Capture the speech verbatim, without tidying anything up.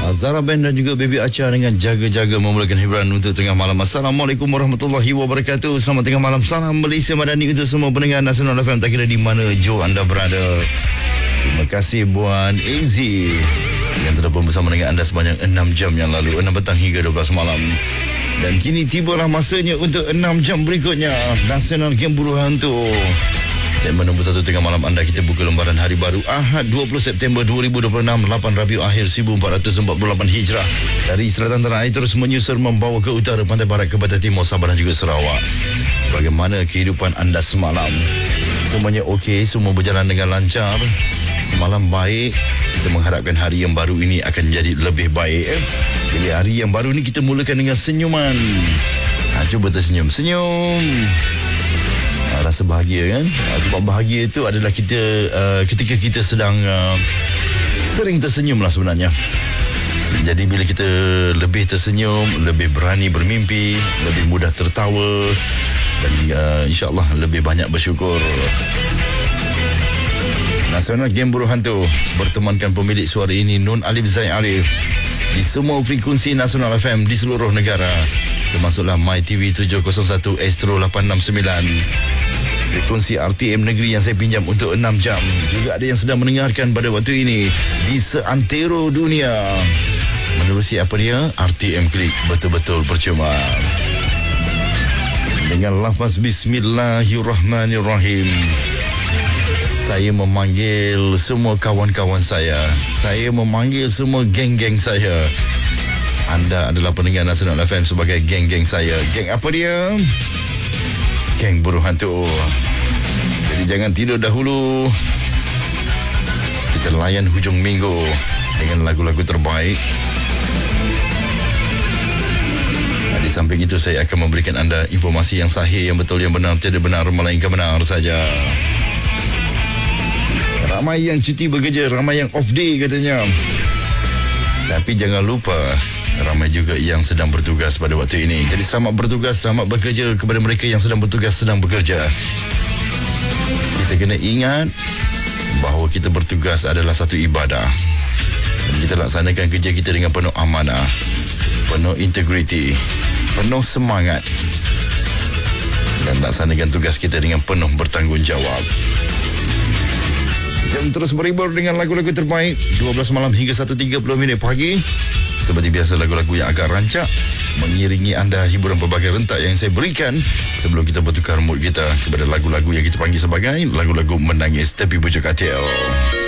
Zara Band dan juga Baby Acha dengan Jaga-Jaga memulakan hiburan untuk tengah malam. Assalamualaikum warahmatullahi wabarakatuh. Selamat tengah malam. Salam Malaysia Madani untuk semua pendengar Nasional F M, tak kira di mana jo anda berada. Terima kasih Buan A Z yang telah bersama dengan anda sepanjang enam jam yang lalu, enam petang hingga dua belas malam. Dan kini tibalah masanya untuk enam jam berikutnya Nasional Game Buruh Hantu. Segmen nombor satu tengah malam anda, kita buka lembaran hari baru Ahad dua puluh September dua ribu dua puluh enam, lapan Rabiul Akhir seribu empat ratus empat puluh lapan Hijrah. Dari selatan tanah air terus menyusur membawa ke utara, pantai barat ke pantai timur, Sabah dan juga Sarawak. Bagaimana kehidupan anda semalam? Semuanya okey, semua berjalan dengan lancar. Semalam baik. Kita mengharapkan hari yang baru ini akan jadi lebih baik. eh? Jadi hari yang baru ini kita mulakan dengan senyuman. Ha, cuba tersenyum. Senyum. Rasa bahagia kan? Sebab bahagia itu adalah kita uh, ketika kita sedang uh, sering tersenyum lah sebenarnya. Jadi bila kita lebih tersenyum, lebih berani bermimpi, lebih mudah tertawa, dan uh, insyaAllah lebih banyak bersyukur. Nasional Game Buruh Hantu bertemankan pemilik suara ini, Nun Alif Zaid Arif, di semua frekuensi Nasional F M di seluruh negara, termasuklah My T V tujuh kosong satu, Astro lapan enam sembilan, frekuensi R T M Negeri yang saya pinjam untuk enam jam. Juga ada yang sedang mendengarkan pada waktu ini di seantero dunia menerusi apa dia? R T M Klik, betul-betul percuma. Dengan lafaz Bismillahirrahmanirrahim, saya memanggil semua kawan-kawan saya. Saya memanggil semua geng-geng saya. Anda adalah pendengar Nasional F M sebagai geng-geng saya. Geng apa dia? Geng Buruh Hantu. Jadi jangan tidur dahulu. Kita layan hujung minggu dengan lagu-lagu terbaik. Di samping itu saya akan memberikan anda informasi yang sahih, yang betul, yang benar, tiada benar melainkan benar saja. Ramai yang cuti bekerja, ramai yang off day katanya. Tapi jangan lupa, ramai juga yang sedang bertugas pada waktu ini. Jadi selamat bertugas, selamat bekerja kepada mereka yang sedang bertugas, sedang bekerja. Kita kena ingat bahawa kita bertugas adalah satu ibadah. Dan kita laksanakan kerja kita dengan penuh amanah, penuh integriti, penuh semangat, dan laksanakan tugas kita dengan penuh bertanggungjawab. Jam terus berhibur dengan lagu-lagu terbaik dua belas malam hingga satu tiga puluh minit pagi. Seperti biasa, lagu-lagu yang agak rancak mengiringi anda hiburan berbagai rentak yang saya berikan sebelum kita bertukar mood kita kepada lagu-lagu yang kita panggil sebagai lagu-lagu menangis tepi pucuk katil.